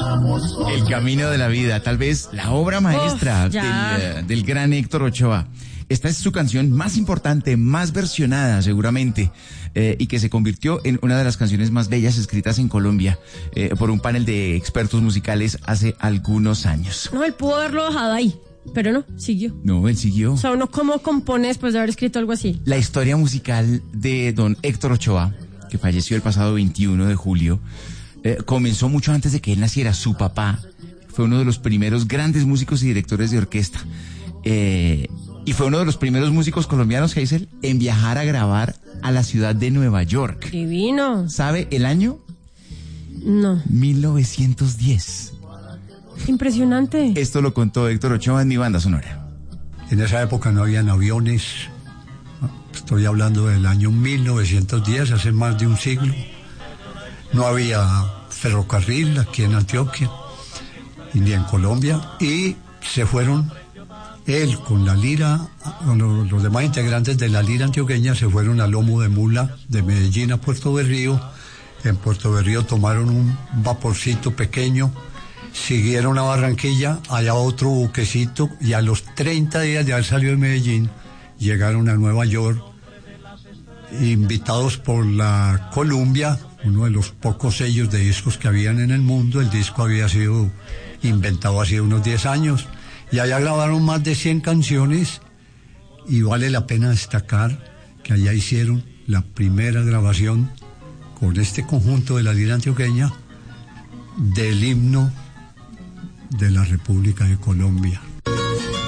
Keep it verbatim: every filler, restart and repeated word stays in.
El camino de la vida, tal vez la obra maestra Uf, del, del gran Héctor Ochoa. Esta es su canción más importante, más versionada seguramente, eh, y que se convirtió en una de las canciones más bellas escritas en Colombia eh, por un panel de expertos musicales hace algunos años. No, él pudo haberlo dejado ahí, pero no, siguió. No, él siguió. O sea, uno cómo compone después de haber escrito algo así. La historia musical de don Héctor Ochoa, que falleció el pasado veintiuno de julio, eh, comenzó mucho antes de que él naciera. Su papá fue uno de los primeros grandes músicos y directores de orquesta. Eh... Y fue uno de los primeros músicos colombianos, Hazel, en viajar a grabar a la ciudad de Nueva York. Divino. ¿Sabe el año? No. mil novecientos diez. Impresionante. Esto lo contó Héctor Ochoa en Mi Banda Sonora. En esa época no habían aviones. Estoy hablando del año mil novecientos diez, hace más de un siglo. No había ferrocarril aquí en Antioquia, ni en Colombia. Y se fueron... Él con la lira, con los, los demás integrantes de la lira antioqueña se fueron a lomo de mula de Medellín a Puerto Berrío. En Puerto Berrío tomaron un vaporcito pequeño, siguieron a Barranquilla, allá otro buquecito, y a los treinta días de haber salido de Medellín, llegaron a Nueva York, invitados por la Columbia, uno de los pocos sellos de discos que habían en el mundo. El disco había sido inventado hace unos diez años. Y allá grabaron más de cien canciones, y vale la pena destacar que allá hicieron la primera grabación con este conjunto de la lira antioqueña del himno de la República de Colombia.